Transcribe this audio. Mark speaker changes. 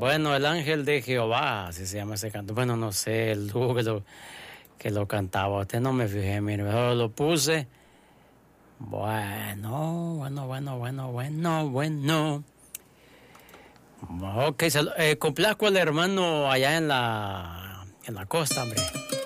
Speaker 1: Bueno, el ángel de Jehová, así se llama ese canto. Bueno, no sé, el dúo que lo cantaba. Usted no me fijé, mire, mejor lo puse. Bueno. Ok, complazco al hermano allá en la costa, hombre.